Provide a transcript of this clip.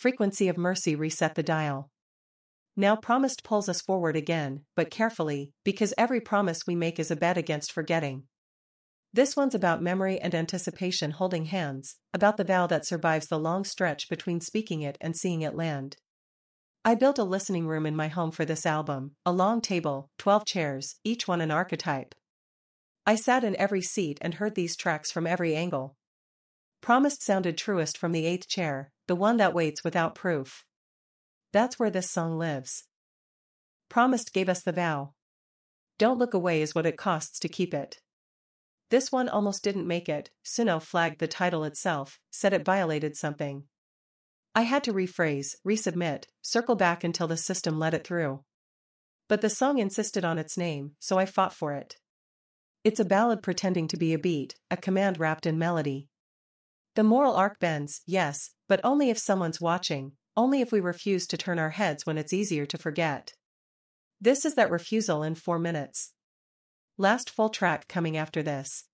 Frequency of mercy reset the dial. Now promised pulls us forward again, but carefully, because every promise we make is a bet against forgetting. This one's about memory and anticipation holding hands, about the vow that survives the long stretch between speaking it and seeing it land. I built a listening room in my home for this album, a long table, 12 chairs, each one an archetype. I sat in every seat and heard these tracks from every angle. Promised sounded truest from the 8th chair, the one that waits without proof. That's where this song lives. Promised gave us the vow. Don't look away is what it costs to keep it. This one almost didn't make it. Suno flagged the title itself, said it violated something. I had to rephrase, resubmit, circle back until the system let it through. But the song insisted on its name, so I fought for it. It's a ballad pretending to be a beat, a command wrapped in melody. The moral arc bends, yes, but only if someone's watching, only if we refuse to turn our heads when it's easier to forget. This is that refusal in 4 minutes. Last full track coming after this.